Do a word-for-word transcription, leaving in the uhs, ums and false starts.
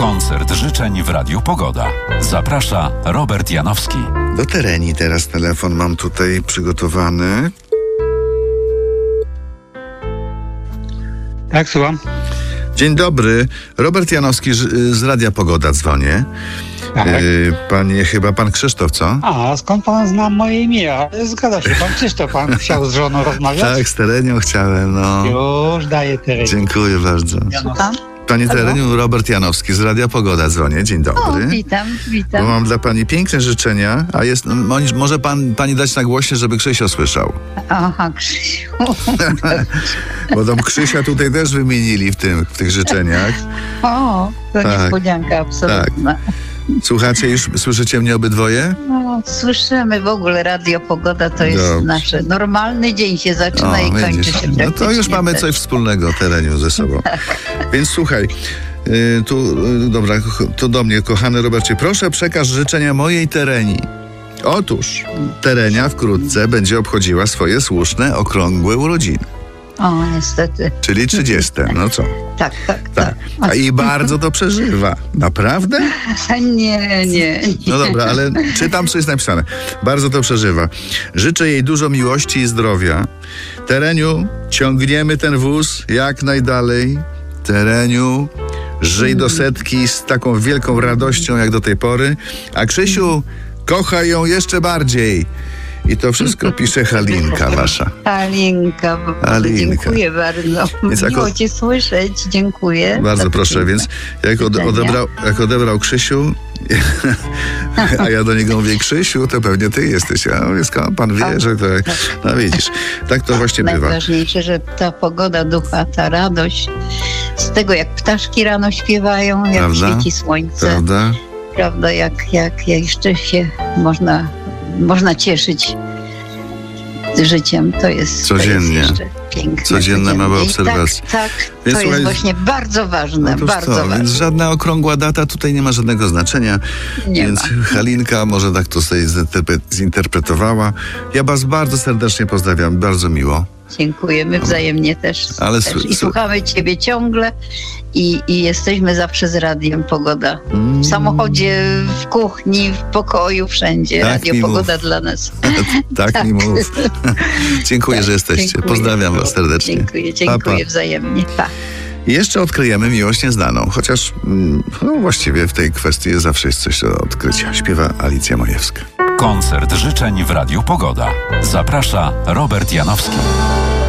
Koncert życzeń w Radiu Pogoda. Zaprasza Robert Janowski. Do Tereni teraz telefon mam tutaj przygotowany. Tak, słucham. Dzień dobry. Robert Janowski z, z Radia Pogoda dzwonię. Tak. Yy, panie, chyba pan Krzysztof, co? A, skąd pan zna moje imię? Ale zgadza się, pan Krzysztof, pan chciał z żoną rozmawiać? Tak, z Terenią chciałem, no. Już daję Terenie. Dziękuję bardzo. Słucham? Panie Halo? Tereniu, Robert Janowski z Radia Pogoda dzwonię. Dzień dobry. O, witam, Bo witam. mam dla pani piękne życzenia, a jest, no, może pan, pani dać na głosie, żeby Krzysio słyszał. Aha, Krzysiu. Bo tam Krzysia tutaj też wymienili w, tym, w tych życzeniach. O, to Tak. niespodzianka absolutna. Słuchacie już, słyszycie mnie obydwoje? No, słyszymy w ogóle Radio Pogoda, to jest Dobrze. nasz normalny dzień się zaczyna i kończy widzisz. się No to już praktycznie mamy też. coś wspólnego, Tereniu, ze sobą. Więc słuchaj, y, tu, y, dobra, to do mnie, kochany Robercie, proszę przekaż życzenia mojej Tereni. Otóż Terenia wkrótce będzie obchodziła swoje słuszne, okrągłe urodziny, O, niestety. czyli trzydzieste. No co? Tak, tak, Tak. tak. A i bardzo to przeżywa. Naprawdę? Nie, nie, nie. No dobra, ale czytam, co jest napisane. Bardzo to przeżywa. Życzę jej dużo miłości i zdrowia. Tereniu, ciągniemy ten wóz jak najdalej. Tereniu, żyj do setki z taką wielką radością jak do tej pory. A Krzysiu, kochaj ją jeszcze bardziej. I to wszystko pisze Halinka wasza. Halinka, po prostu Halinka. dziękuję bardzo. Więc Miło jako- cię słyszeć, dziękuję. Bardzo za proszę, piękne więc jak od, życzenia. odebrał, jak odebrał Krzysiu, a ja do niego mówię, Krzysiu, to pewnie ty jesteś. A mówię, skąd pan wie, że to... No widzisz, tak to właśnie bywa. Najważniejsze, że ta pogoda ducha, ta radość z tego, jak ptaszki rano śpiewają, jak Prawda? świeci słońce, Prawda? prawda, jak, jak, jak jeszcze się można, można cieszyć życiem, to jest, Codziennie. to jest jeszcze piękne. Codzienne małe I obserwacje. Tak, tak, Więc to słuchaj, jest właśnie bardzo ważne, Otóż bardzo co, ważne. więc żadna okrągła data tutaj nie ma żadnego znaczenia. Nie więc ma. Halinka może tak to sobie zinterpre- zinterpretowała. Ja was bardzo serdecznie pozdrawiam, bardzo miło. Dziękujemy wzajemnie też. Ale też. su- I su- słuchamy ciebie ciągle i, i jesteśmy zawsze z radiem Pogoda. W samochodzie, w kuchni, w pokoju, wszędzie. Tak Radio mi Pogoda mów. dla nas. Tak mi mów. Dziękuję, Tak, że jesteście. dziękuję. Pozdrawiam was serdecznie. Dziękuję, Pa, dziękuję pa. wzajemnie. Pa. I jeszcze odkryjemy miłość nieznaną, chociaż mm, no właściwie w tej kwestii zawsze jest coś do odkrycia. Śpiewa Alicja Majewska. Koncert życzeń w Radiu Pogoda. Zaprasza Robert Janowski.